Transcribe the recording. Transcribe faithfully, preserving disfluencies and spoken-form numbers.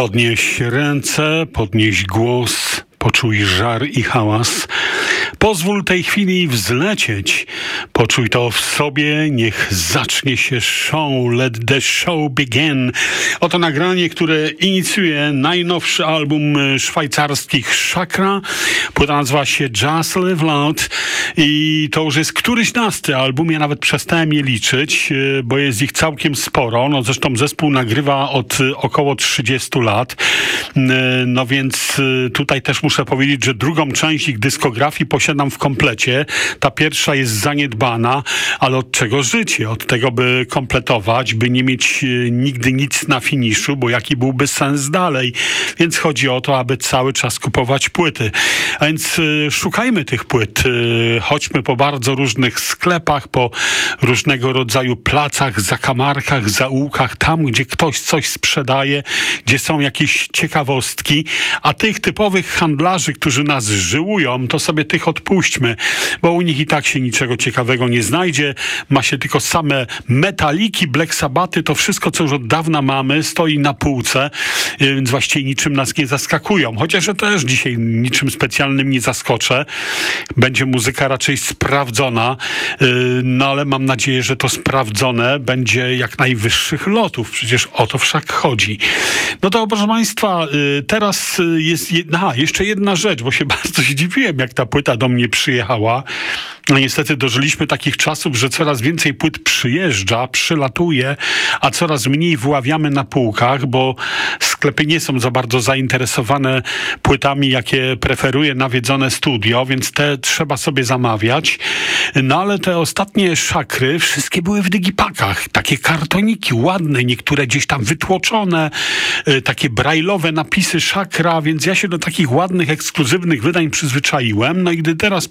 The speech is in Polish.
Podnieś ręce, podnieś głos, poczuj żar i hałas. Pozwól tej chwili wzlecieć. Poczuj to w sobie, niech zacznie się show. Let the show begin. Oto nagranie, które inicjuje najnowszy album szwajcarskich Chakra. Płyta nazywa się Just Live Loud i to już jest któryś nasty album. Ja nawet przestałem je liczyć, bo jest ich całkiem sporo. No zresztą zespół nagrywa od około trzydziestu lat. No więc tutaj też muszę powiedzieć, że drugą część ich dyskografii posiadam w komplecie. Ta pierwsza jest zaniedbana, ale od czego życie? Od tego, by kompletować, by nie mieć nigdy nic na finiszu, bo jaki byłby sens dalej? Więc chodzi o to, aby cały czas kupować płyty. A więc y, szukajmy tych płyt. Y, chodźmy po bardzo różnych sklepach, po różnego rodzaju placach, zakamarkach, zaułkach, tam, gdzie ktoś coś sprzedaje, gdzie są jakieś ciekawostki, a tych typowych handlarzy, którzy nas żyłują, to sobie tych odpuśćmy, bo u nich i tak się niczego ciekawego nie znajdzie. Ma się tylko same metaliki, Black Sabbathy, to wszystko, co już od dawna mamy, stoi na półce, więc właściwie niczym nas nie zaskakują. Chociaż ja też dzisiaj niczym specjalnym nie zaskoczę. Będzie muzyka raczej sprawdzona, no ale mam nadzieję, że to sprawdzone będzie jak najwyższych lotów. Przecież o to wszak chodzi. No to, proszę Państwa, teraz jest jedna, jeszcze jedna rzecz, bo się bardzo zdziwiłem, jak ta płyta do mnie przyjechała. No niestety dożyliśmy takich czasów, że coraz więcej płyt przyjeżdża, przylatuje, a coraz mniej wyławiamy na półkach, bo sklepy nie są za bardzo zainteresowane płytami, jakie preferuje nawiedzone studio, więc te trzeba sobie zamawiać. No ale te ostatnie Chakry wszystkie były w digipakach. Takie kartoniki ładne, niektóre gdzieś tam wytłoczone, takie brajlowe napisy Chakra, więc ja się do takich ładnych, ekskluzywnych wydań przyzwyczaiłem. No i gdy teraz